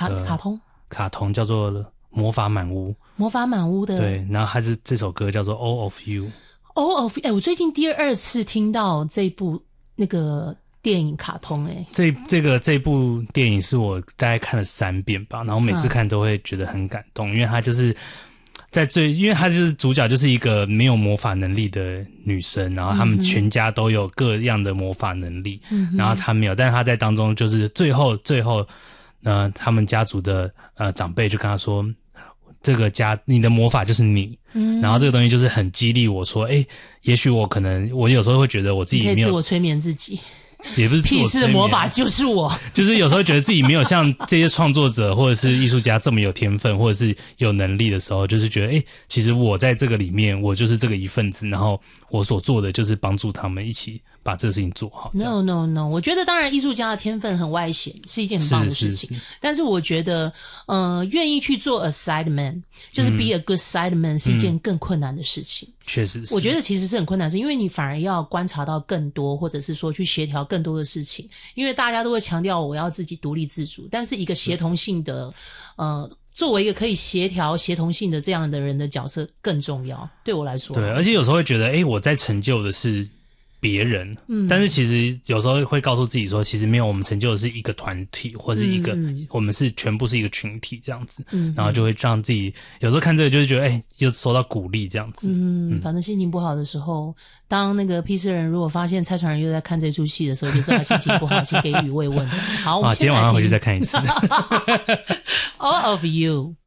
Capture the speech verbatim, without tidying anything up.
卡卡通卡通叫做魔法满屋， 魔法满屋的， 对，然后它是这首歌叫做 All of You。All of You， 哎，我最近第二次听到这部那个电影卡通，哎， 这这个这部电影是我大概看了三遍吧，然后每次看都会觉得很感动，嗯、因为它就是在最，因为它就是主角就是一个没有魔法能力的女生，然后他们全家都有各样的魔法能力，嗯、然后她没有，但是她在当中就是最后最后，呃，他们家族的呃长辈就跟她说。这个家，你的魔法就是你，嗯，然后这个东西就是很激励我说，诶，也许我可能，我有时候会觉得我自己没有， 你可以自我催眠自己， 也不是自我催眠， 屁事的魔法就是我， 就是有时候觉得自己没有像这些创作者或者是艺术家这么有天分，或者是有能力的时候，就是觉得，诶，其实我在这个里面，我就是这个一份子，然后我所做的就是帮助他们一起把这个事情做好。 No no no， 我觉得当然艺术家的天分很外显，是一件很棒的事情。是是是，但是我觉得，呃，愿意去做 a side man， 就是 be a good side man，、嗯、是一件更困难的事情。 确实是， 我觉得其实是很困难的事，因为你反而要观察到更多，或者是说去协调更多的事情。因为大家都会强调我要自己独立自主，但是一个协同性的，呃。作为一个可以协调协同性的这样的人的角色更重要，对我来说。 对，而且有时候会觉得，诶，我在成就的是别人，嗯，但是其实有时候会告诉自己说，其实没有，我们成就的是一个团体，或是一个，嗯、我们是全部是一个群体这样子，嗯，然后就会让自己有时候看这个就是觉得，诶，又受到鼓励这样子， 嗯，嗯反正心情不好的时候，当那个批事人如果发现蔡传人又在看这出戏的时候，就知道他心情不好，请给予慰问。好，我们啊，今天晚上回去再看一次。 All of You。